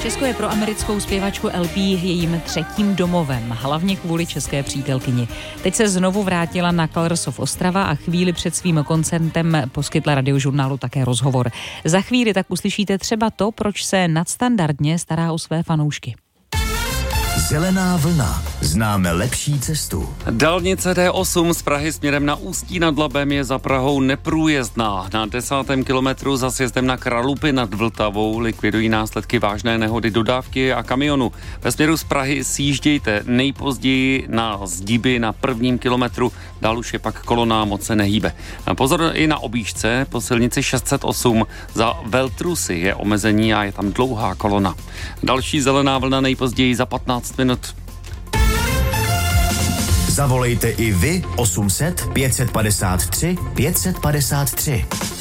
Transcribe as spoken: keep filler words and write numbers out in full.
Česko je pro americkou zpěvačku El P jejím třetím domovem, hlavně kvůli české přítelkyni. Teď se znovu vrátila na Colors of Ostrava a chvíli před svým koncertem poskytla Radiožurnálu také rozhovor. Za chvíli tak uslyšíte třeba to, proč se nadstandardně stará o své fanoušky. Zelená vlna. Známe lepší cestu. Dálnice D osm z Prahy směrem na Ústí nad Labem je za Prahou neprůjezdná. Na desátém kilometru za sjezdem na Kralupy nad Vltavou likvidují následky vážné nehody dodávky a kamionu. Ve směru z Prahy sjíždějte nejpozději na Zdiby na prvním kilometru, dál už je pak kolona, moc se nehýbe. Pozor i na objížďce, po silnici šest set osm za Veltrusy je omezení a je tam dlouhá kolona. Další zelená vlna nejpozději za patnáct minut. Zavolejte i vy osm set pět set padesát tři pět set padesát tři.